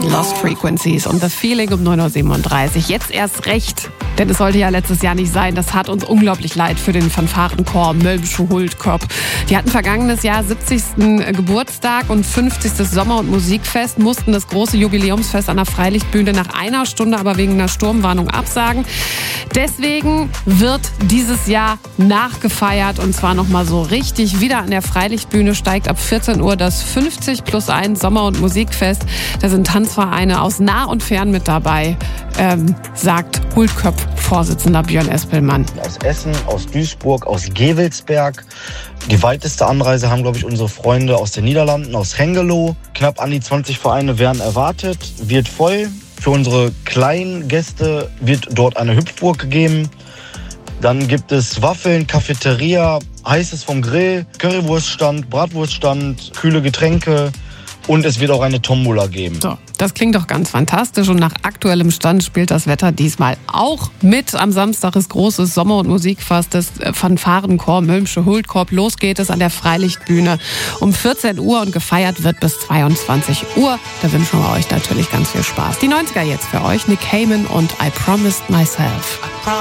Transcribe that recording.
Lost Frequencies und The Feeling um 9.37 Uhr. Jetzt erst recht, denn es sollte ja letztes Jahr nicht sein. Das tat uns unglaublich leid für den Fanfarenchor Mölbische Huldkop. Die hatten vergangenes Jahr 70. Geburtstag und 50. Sommer- und Musikfest, mussten das große Jubiläumsfest an der Freilichtbühne nach einer Stunde aber wegen einer Sturmwarnung absagen. Deswegen wird dieses Jahr nachgefeiert und zwar nochmal so richtig. Wieder an der Freilichtbühne steigt ab 14 Uhr das 50+1 Sommer- und Musikfest. Da sind Tanzvereine aus nah und fern mit dabei, sagt Huldkop-Vorsitzender Björn Espelmann. Aus Essen, aus Duisburg, aus Gevelsberg. Die weiteste Anreise haben, glaube ich, unsere Freunde aus den Niederlanden, aus Hengelo. Knapp an die 20 Vereine werden erwartet, wird voll. Für unsere kleinen Gäste wird dort eine Hüpfburg gegeben. Dann gibt es Waffeln, Cafeteria, Heißes vom Grill, Currywurststand, Bratwurststand, kühle Getränke und es wird auch eine Tombola geben. So, das klingt doch ganz fantastisch und nach aktuellem Stand spielt das Wetter diesmal auch mit. Am Samstag ist großes Sommer- und Musikfest des Fanfarenchor Mölbische Huldkop. Los geht es an der Freilichtbühne um 14 Uhr und gefeiert wird bis 22 Uhr. Da wünschen wir euch natürlich ganz viel Spaß. Die 90er jetzt für euch, Nick Cayman und I Promised Myself.